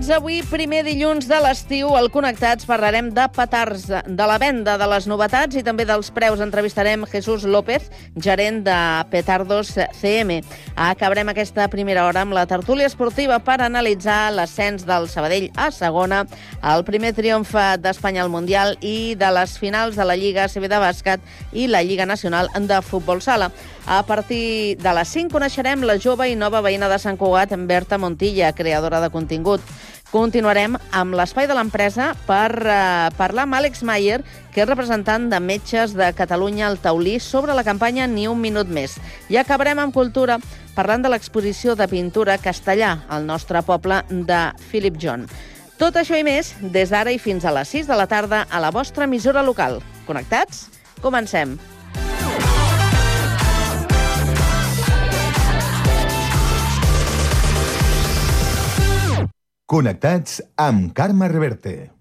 avui, primer dilluns de l'estiu, al Connectats parlarem de petards, de la venda, de les novetats i també dels preus. Entrevistarem Jesús López, gerent de Petardos CM. Acabarem aquesta primera hora amb la tertúlia esportiva per analitzar l'ascens del Sabadell a segona, el primer triomf d'Espanya al Mundial i de les finals de la Lliga ACB de bàsquet i la Lliga Nacional de Futbol Sala. A partir de les 5 coneixerem la jove i nova veïna de Sant Cugat, Berta Montilla, creadora de contingut. Continuarem amb l'espai de l'empresa per parlar amb Àlex Mayer, que és representant de Metges de Catalunya al Taulí, sobre la campanya Ni un minut més. I acabarem amb cultura parlant de l'exposició de pintura Castellà, al nostre poble de Philip John. Tot això i més des d'ara i fins a les 6 de la tarda a la vostra emissora local. Connectats? Comencem. Connectats amb Carme Reverte.